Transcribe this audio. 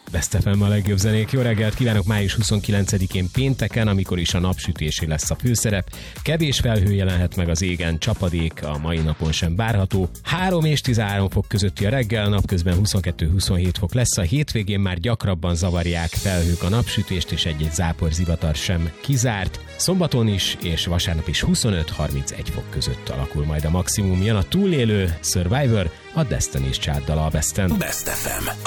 Best FM a legjobb zenék. Jó reggelt kívánok május 29-én pénteken, amikor is a napsütésé lesz a főszerep. Kevés felhő jelenhet meg az égen, csapadék a mai napon sem várható. 3 és 13 fok közötti a reggel, napközben 22-27 fok lesz. A hétvégén már gyakrabban zavarják felhők a napsütést, és egy-egy záporzivatar sem kizárt. Szombaton is és vasárnap is 25-31 fok között alakul majd a maximum. Jön a túlélő Survivor, a Destiny's Child dala a Besten. Best FM.